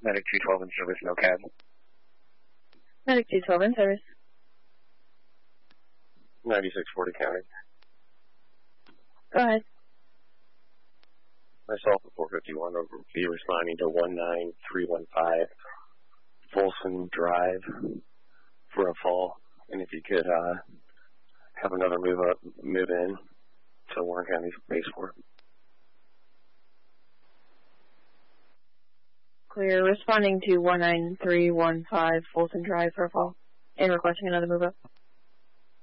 Medic 212 in service, no cab. Medic 212 in service. 9640 County. Go ahead. Myself at 451 will be responding to 19315 Folsom Drive for a fall. And if you could have another move in to Warren County Base 4. Clear. Responding to 19315 Folsom Drive for a fall and requesting another move up.